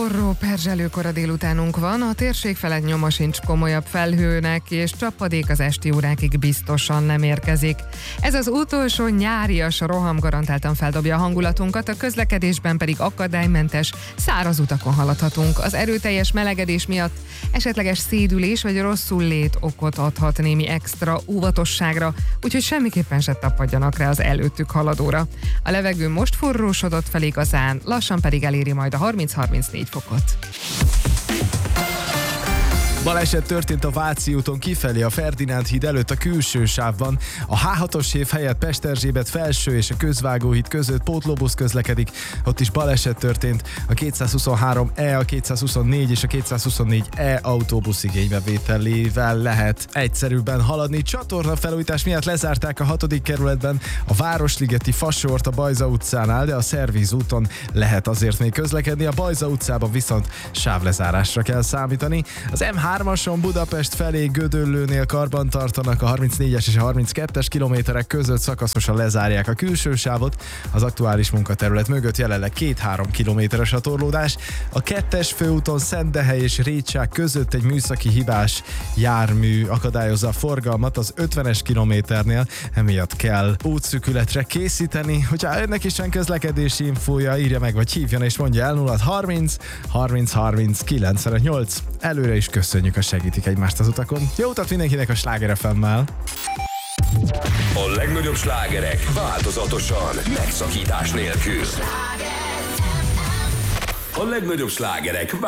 forró, perzselőkora délutánunk van, a térség felett nyoma sincs komolyabb felhőnek, és csapadék az esti órákig biztosan nem érkezik. Ez az utolsó nyárias roham garantáltan feldobja a hangulatunkat, a közlekedésben pedig akadálymentes, száraz utakon haladhatunk. Az erőteljes melegedés miatt esetleges szédülés vagy rosszul lét okot adhat némi extra óvatosságra, úgyhogy semmiképpen se tapadjanak rá az előttük haladóra. A levegő most forrósodott fel igazán, lassan pedig eléri majd a 30-34 fokot. Baleset történt a Váci úton kifelé a Ferdinánd híd előtt a külső sávban. A H6-os év helyett Pesterzsébet felső és a Közvágóhíd között pótlóbusz közlekedik. Ott is baleset történt. A 223E, a 224 és a 224E autóbusz igénybevételével lehet egyszerűbben haladni. Csatornafelújítás miatt lezárták a 6. kerületben a Városligeti Fasort a Bajza utcánál, de a Szervíz úton lehet azért még közlekedni. A Bajza utcában viszont sávlezárásra kell számítani. Az M3-ason Budapest felé Gödöllőnél karban tartanak, a 34-es és a 32-es kilométerek között szakaszosan lezárják a külső sávot. Az aktuális munkaterület mögött jelenleg 2-3 kilométeres a torlódás. A 2-es főúton Szentdehely és Récsák között egy műszaki hibás jármű akadályozza a forgalmat az 50-es kilométernél, emiatt kell útszűkületre készíteni. Hogyha önnek is van közlekedési infója, írja meg vagy hívjon és mondja el 0630 30 30 958. Előre is köszönjük, a segítik egymást az utakon. Jó utat mindenkinek a Sláger FM-mel! A legnagyobb slágerek változatosan, megszakítás nélkül. A legnagyobb slágerek